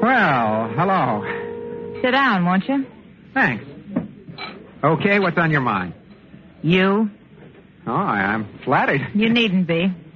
Well, hello. Sit down, won't you? Thanks. Okay, what's on your mind? You? Oh, I'm flattered. You needn't be.